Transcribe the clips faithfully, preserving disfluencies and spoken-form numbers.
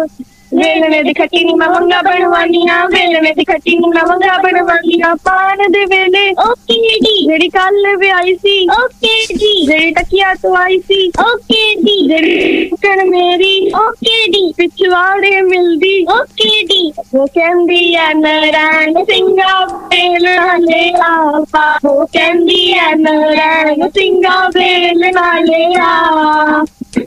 ਵੇਲਣੇ ਦੀ ਖੱਟੀ ਨੀ ਮੈਂ ਵੰਗਾ ਬਣਵਾਨੀਆਂ ਵੇਲਣੇ ਦੀ ਖੱਟੀ ਨੀ ਮੈਂ ਵੰਗਾ ਬਣਵਾਨੀਆਂ ਪਾਣ ਦੇ ਵੇਲੇ ਓਕੇ ਜੀ ਜਿਹੜੀ ਕੱਲ ਵਿਆਹੀ ਸੀ ਓਕੇ ਜੀ ਜਿਹੜੀ ਟੱਕੀਆਂ ਤੋਂ ਆਈ ਸੀ ਓਕੇ ਜੀ ਜਿਹੜੀ ਕਣ ਮੇਰੀ ਓਕੇ ਜੀ ਪਿਛਵਾੜੇ ਮਿਲਦੀ ਓਕੇ ਜੀ ਉਹ ਕਹਿੰਦੀ ਐ ਨਰਾਇਣ ਸਿੰਘਾ ਵੇਲ ਨਾਲੇ ਆਪਾ ਉਹ ਕਹਿੰਦੀ ਐ ਨਰਾਇਣ ਸਿੰਘਾ ਵੇਲ ਨਾਲੇ ਆ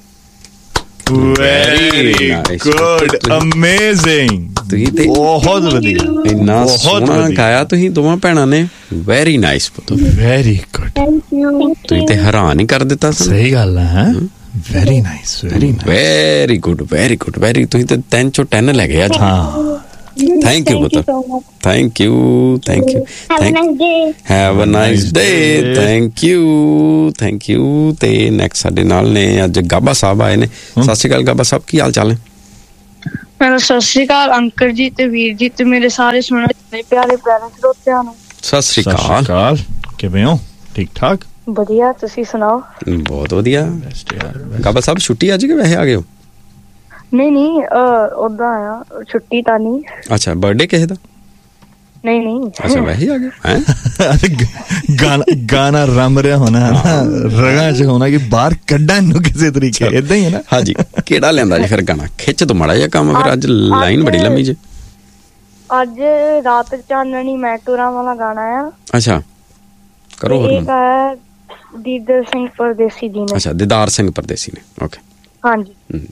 ਵੈਰੀ ਗੁੱਡ ਅਮੇਜ਼ਿੰਗ ਤੁਸੀਂ ਤੇ ਬਹੁਤ ਵਧੀਆ ਇੰਨਾ ਸੋਹਣਾ ਗਾਇਆ ਤੁਸੀਂ ਦੋਵਾਂ ਭੈਣਾਂ ਨੇ ਵੈਰੀ ਨਾਈਸ ਪੁੱਤ ਵੈਰੀ ਗੁੱਡ ਥੈਂਕ ਯੂ ਤੁਸੀਂ ਤੇ ਹੈਰਾਨ ਹੀ ਕਰ ਦਿੱਤਾ ਸਹੀ ਗੱਲ ਹੈ very nice very nice very good very good very ਤੁਸੀਂ ਤੇ ਤਿੰਨ ਚੋਂ ਟੈਨ ਲੈ ਗਏ ਅੱਜ ਹਾਂ ਥੈਂਕ ਯੂ ਪੁੱਤ thank you thank you have a nice day thank you thank you ਤੇ ਨੈਕਸਟ ਸਾਡੇ ਨਾਲ ਨੇ ਅੱਜ ਗਾਬਾ ਸਾਹਿਬ ਆਏ ਨੇ ਸਤਿ ਸ਼੍ਰੀ ਅਕਾਲ ਗਾਬਾ ਸਾਹਿਬ ਕੀ ਹਾਲ ਚਾਲ ਨੇ ਮੇਰਾ ਸਤਿ ਸ਼੍ਰੀ ਅਕਾਲ ਅੰਕਲ ਜੀ ਤੇ ਵੀਰ ਜੀ ਤੇ ਮੇਰੇ ਸਾਰੇ ਸੁਣਨ ਵਾਲੇ ਪਿਆਰੇ ਪਿਆਰੇ ਸਰੋਤਿਆਂ ਨੂੰ ਸਤਿ ਸ਼੍ਰੀ ਅਕਾਲ ਕਿਵੇਂ ਹੋ ਠੀਕ ਠਾਕ ਵਧੀਆ ਤੁਸੀਂ ਸੁਣਾਓ ਬਹੁਤ ਵਧੀਆ ਗਾਬਾ ਸਾਹਿਬ ਛੁੱਟੀ ਅੱਜ ਕਿ ਵੈਸੇ ਆ ਗਏ ਹੋ ਨਹੀਂ ਨਹੀਂ ਉਦਾਂ ਆਇਆ ਛੁੱਟੀ ਤਾਂ ਨਹੀਂ ਅੱਛਾ ਬਰਥਡੇ ਕਿਸੇ ਦਾ ਨਹੀਂ ਨਹੀਂ ਅੱਛਾ ਵੈਸੇ ਆ ਗਏ ਹੈ ਗਾਣਾ ਗਾਣਾ ਰਮ ਰਿਹਾ ਹੋਣਾ ਨਾ ਰਗਾਂ ਚ ਹੋਣਾ ਕਿ ਬਾਹਰ ਕੱਢਣ ਨੂੰ ਕਿਸੇ ਤਰੀਕੇ ਇਦਾਂ ਹੀ ਹੈ ਨਾ ਹਾਂਜੀ ਕਿਹੜਾ ਲੈਂਦਾ ਜੀ ਫਿਰ ਗਾਣਾ ਖਿੱਚ ਤੋਂ ਮਾੜਾ ਜਿਹਾ ਕੰਮ ਫਿਰ ਅੱਜ ਲਾਈਨ ਬੜੀ ਲੰਮੀ ਜੀ ਅੱਜ ਰਾਤ ਚਾਨਣੀ ਮੈਟੂਰਾਂ ਵਾਲਾ ਗਾਣਾ ਆ ਅੱਛਾ ਕਰੋ ਹੋਰ ਇੱਕ ਹੈ ਦੀਦਰ ਸਿੰਘ ਪਰਦੇਸੀ ਜੀ ਨੇ ਅੱਛਾ ਦੀਦਾਰ ਸਿੰਘ ਪਰਦੇਸੀ ਨੇ ਓਕੇ ਹਾਂਜੀ